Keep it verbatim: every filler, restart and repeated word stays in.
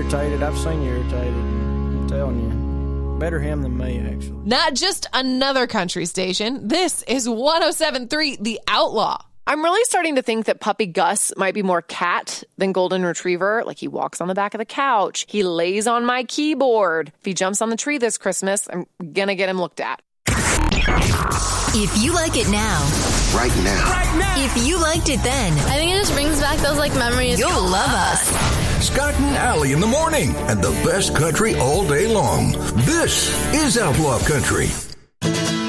irritated. I've seen you irritated. I'm telling you. Better him than me, actually. Not just another country station. This is one oh seven point three The Outlaw. I'm really starting to think that puppy Gus might be more cat than golden retriever. Like, he walks on the back of the couch. He lays on my keyboard. If he jumps on the tree this Christmas, I'm going to get him looked at. If you like it now. Right now. Right now. If you liked it then. I think it just brings back those, like, memories. You'll love us. Scott and Allie in the morning. And the best country all day long. This is Outlaw Country.